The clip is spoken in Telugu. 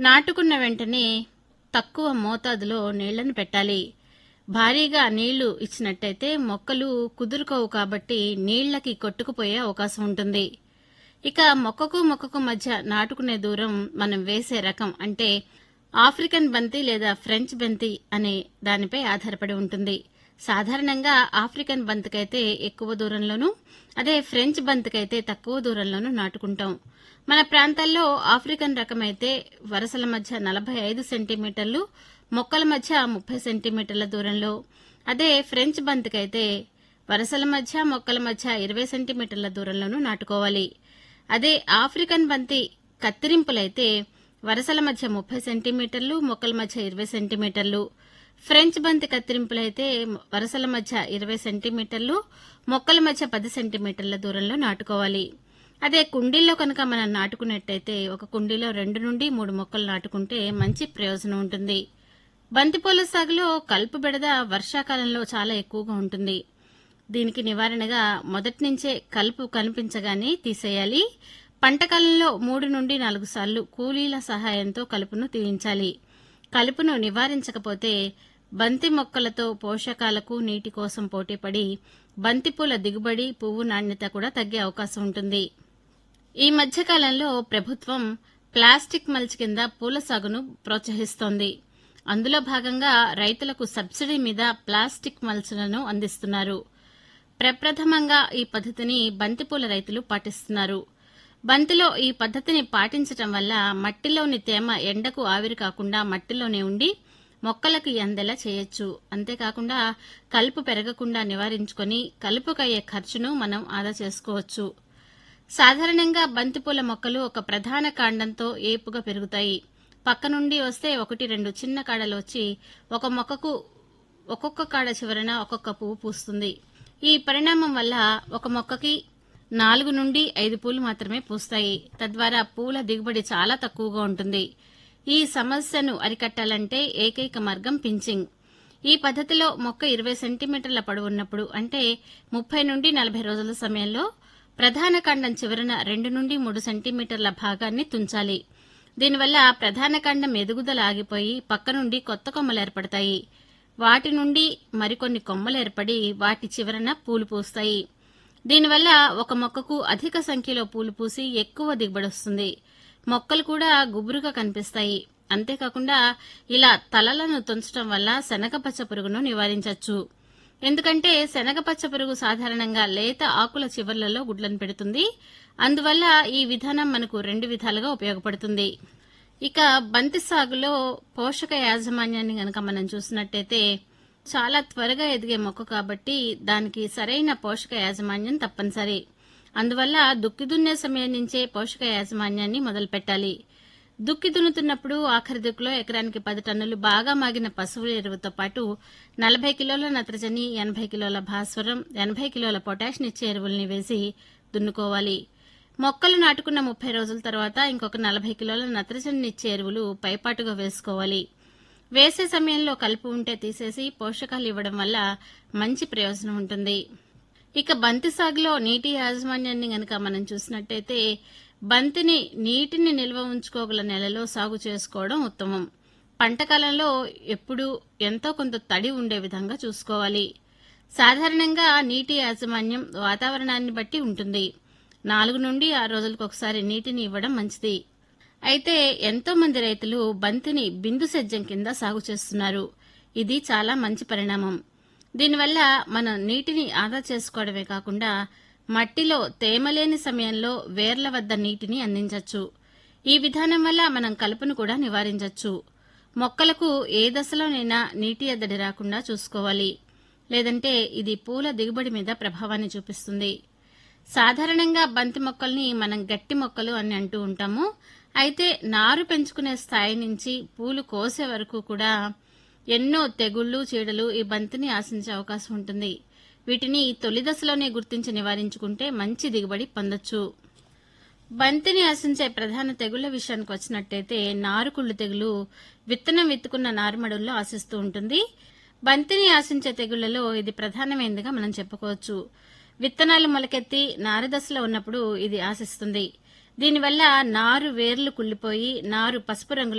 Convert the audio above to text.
నాటుకున్న వెంటనే తక్కువ మోతాదులో నీళ్లను పెట్టాలి. భారీగా నీళ్లు ఇచ్చినట్టయితే మొక్కలు కుదురుకోవు కాబట్టి నీళ్లకి కొట్టుకుపోయే అవకాశం ఉంటుంది. ఇక మొక్కకు మధ్య నాటుకునే దూరం మనం వేసే రకం అంటే ఆఫ్రికన్ బంతి లేదా ఫ్రెంచ్ బంతి అనే దానిపై ఆధారపడి ఉంటుంది. సాధారణంగా ఆఫ్రికన్ బంతికైతే ఎక్కువ దూరంలోనూ, అదే ఫ్రెంచ్ బంతికైతే తక్కువ దూరంలోనూ నాటుకుంటాం. మన ప్రాంతాల్లో ఆఫ్రికన్ రకమైతే వరసల మధ్య 45 సెంటీమీటర్లు, మొక్కల మధ్య 30 సెంటీమీటర్ల దూరంలో, అదే ఫ్రెంచ్ బంతికైతే వరసల మధ్య మొక్కల మధ్య 20 సెంటీమీటర్ల దూరంలోనూ నాటుకోవాలి. అదే ఆఫ్రికన్ బంతి కత్తిరింపులైతే వరసల మధ్య 30 సెంటీమీటర్లు, మొక్కల మధ్య 20 సెంటీమీటర్లు, ఫ్రెంచ్ బంతి కత్తిరింపులైతే వరసల మధ్య 20 సెంటీమీటర్లు, మొక్కల మధ్య 10 సెంటీమీటర్ల దూరంలో నాటుకోవాలి. అదే కుండీల్లో కనుక మనం నాటుకున్నట్టయితే ఒక కుండీలో 2 నుండి 3 మొక్కలు నాటుకుంటే మంచి ప్రయోజనం ఉంటుంది. బంతిపూల సాగులో కలుపు బెడద వర్షాకాలంలో చాలా ఎక్కువగా ఉంటుంది. దీనికి నివారణగా మొదటి నుంచే కలుపు కనిపించగానే తీసేయాలి. పంటకాలంలో 3 నుండి 4 సార్లు కూలీల సహాయంతో కలుపును తీయించాలి. కలుపును నివారించకపోతే బంతి మొక్కలతో పోషకాలకు నీటి కోసం పోటీపడి బంతిపూల దిగుబడి, పువ్వు నాణ్యత కూడా తగ్గే అవకాశం ఉంటుంది. ఈ మధ్యకాలంలో ప్రభుత్వం ప్లాస్టిక్ మల్చ్ కింద పూల సాగును ప్రోత్సహిస్తోంది. అందులో భాగంగా రైతులకు సబ్సిడీ మీద ప్లాస్టిక్ మల్చ్లను అందిస్తున్నారు. ప్రప్రథమంగా ఈ పద్ధతిని బంతిపూల రైతులు పాటిస్తున్నారు. బంతిలో ఈ పద్ధతిని పాటించటం వల్ల మట్టిలోని తేమ ఎండకు ఆవిరి కాకుండా మట్టిలోనే ఉండి మొక్కలకు అందేలా చేయొచ్చు. అంతేకాకుండా కలుపు పెరగకుండా నివారించుకొని కలుపుకయ్యే ఖర్చును మనం ఆదా చేసుకోవచ్చు. సాధారణంగా బంతిపూల మొక్కలు ఒక ప్రధాన కాండంతో ఏపుగా పెరుగుతాయి. పక్క నుండి వస్తే 1-2 చిన్న కాడలు వచ్చి ఒక మొక్కకు ఒక్కొక్క కాడ చివరన ఒక్కొక్క పువ్వు పూస్తుంది. ఈ పరిణామం వల్ల ఒక మొక్కకి 4 నుండి 5 పూలు మాత్రమే పూస్తాయి. తద్వారా పూల దిగుబడి చాలా తక్కువగా ఉంటుంది. ఈ సమస్యను అరికట్టాలంటే ఏకైక మార్గం పించింగ్. ఈ పద్ధతిలో మొక్క 20 సెంటీమీటర్ల పొడవున్నప్పుడు అంటే 30 నుండి 40 రోజుల సమయంలో ప్రధాన కాండం చివరన 2 నుండి 3 సెంటీమీటర్ల భాగాన్ని తుంచాలి. దీనివల్ల ప్రధాన కాండం ఎదుగుదల ఆగిపోయి పక్క నుండి కొత్త కొమ్మలు ఏర్పడతాయి. వాటి నుండి మరికొన్ని కొమ్మలు ఏర్పడి వాటి చివరన పూలు పూస్తాయి. దీనివల్ల ఒక మొక్కకు అధిక సంఖ్యలో పూలు పూసి ఎక్కువ దిగుబడి వస్తుంది. మొక్కలు కూడా గుబురుగా కనిపిస్తాయి. అంతేకాకుండా ఇలా తలలను తుంచడం వల్ల శనగపచ్చ పురుగును నివారించవచ్చు. ఎందుకంటే శనగపచ్చ పురుగు సాధారణంగా లేత ఆకుల చివర్లలో గుడ్లను పెడుతుంది. అందువల్ల ఈ విధానం మనకు 2 విధాలుగా ఉపయోగపడుతుంది. ఇక బంతి సాగులో పోషక యాజమాన్యాన్ని గనక మనం చూసినట్టయితే చాలా త్వరగా ఎదిగే మొక్క కాబట్టి దానికి సరైన పోషక యాజమాన్యం తప్పనిసరి. అందువల్ల దుక్కి దున్నే సమయం నుంచే పోషక యాజమాన్యాన్ని మొదలుపెట్టాలి. దుక్కి దున్నుతున్నప్పుడు ఆఖరి దుక్కులో ఎకరానికి 10 టన్నులు బాగా మాగిన పశువుల ఎరువుతో పాటు 40 కిలోల నత్రజని, 80 కిలోల భాస్వరం, 80 కిలోల పొటాషియం ఇచ్చే ఎరువుల్ని వేసి దున్నుకోవాలి. మొక్కలు నాటుకున్న 30 రోజుల తర్వాత ఇంకొక 40 కిలోల నత్రజని ఇచ్చే ఎరువులు పైపాటుగా వేసుకోవాలి. వేసే సమయంలో కలుపు ఉంటే తీసేసి పోషకాలు ఇవ్వడం వల్ల మంచి ప్రయోజనం ఉంటుంది. ఇక బంతి సాగులో నీటి యాజమాన్యాన్ని గనక మనం చూసినట్టయితే బంతిని నీటిని నిల్వ ఉంచుకోగల నెలలో సాగు చేసుకోవడం ఉత్తమం. పంటకాలంలో ఎప్పుడూ ఎంతో కొంత తడి ఉండే విధంగా చూసుకోవాలి. సాధారణంగా నీటి యాజమాన్యం వాతావరణాన్ని బట్టి ఉంటుంది. 4 నుండి 6 రోజులకు ఒకసారి నీటిని ఇవ్వడం మంచిది. అయితే ఎంతో మంది రైతులు బంతిని బిందు సేద్యం కింద సాగు చేస్తున్నారు. ఇది చాలా మంచి పరిణామం. దీనివల్ల మనం నీటిని ఆదా చేసుకోవడమే కాకుండా మట్టిలో తేమలేని సమయంలో వేర్ల వద్ద నీటిని అందించవచ్చు. ఈ విధానం వల్ల మనం కలుపును కూడా నివారించవచ్చు. మొక్కలకు ఏ దశలోనైనా నీటి ఎద్దడి రాకుండా చూసుకోవాలి. లేదంటే ఇది పూల దిగుబడి మీద ప్రభావాన్ని చూపిస్తుంది. సాధారణంగా బంతి మొక్కల్ని మనం గట్టి మొక్కలు అని అంటూ ఉంటాము. అయితే నారు పెంచుకునే స్థాయి నుంచి పూలు కోసే వరకు కూడా ఎన్నో తెగుళ్లు, చీడలు ఈ బంతిని ఆశించే అవకాశం ఉంటుంది. వీటిని తొలి దశలోనే గుర్తించి నివారించుకుంటే మంచి దిగుబడి పొందొచ్చు. బంతిని ఆశించే ప్రధాన తెగుళ్ల విషయానికి వచ్చినట్టయితే నారుకుళ్ళు తెగులు విత్తనం విత్తుకున్న నారుమడుల్లో ఆశిస్తూ ఉంటుంది. బంతిని ఆశించే తెగుళ్లలో ఇది ప్రధానమైనదిగా మనం చెప్పుకోవచ్చు. విత్తనాలు మొలకెత్తి నారు దశలో ఉన్నప్పుడు ఇది ఆశిస్తుంది. దీనివల్ల నారు వేర్లు కుళ్లిపోయి నారు పసుపు రంగులో